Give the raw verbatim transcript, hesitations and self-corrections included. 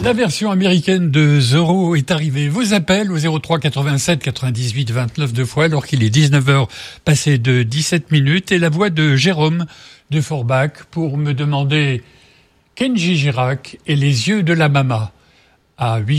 La version américaine de Zorro est arrivée. Vos appels au zéro trois quatre-vingt-sept quatre-vingt-dix-huit vingt-neuf deux fois alors qu'il est dix-neuf heures passées de dix-sept minutes et la voix de Jérôme de Forbach pour me demander Kenji Girac et les yeux de la mama à huit